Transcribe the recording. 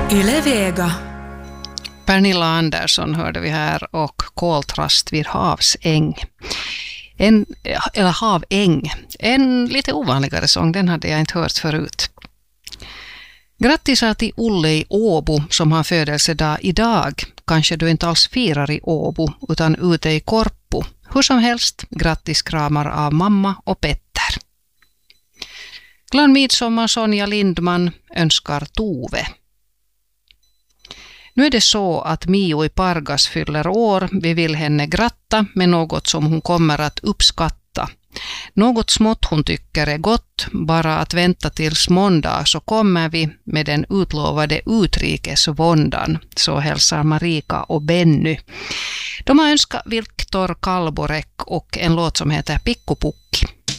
Yle Vega. Pernilla Andersson hörde vi här och Koltrast vid havsäng. Eller haväng. En lite ovanligare sång, den hade jag inte hört förut. Grattis till Olle i Åbo som har födelsedag idag. Kanske du inte alls firar i Åbo utan ute i Korpo. Hur som helst, grattis kramar av mamma och Petter. Glad midsommar Sonja Lindman önskar Tove. Nu är det så att Mio i Pargas fyller år. Vi vill henne gratta med något som hon kommer att uppskatta. Något smått hon tycker är gott, bara att vänta tills måndag så kommer vi med den utlovade utrikesvåndan. Så hälsar Marika och Benny. De har önskat Viktor Kalborek och en låt som heter Pikkupukki.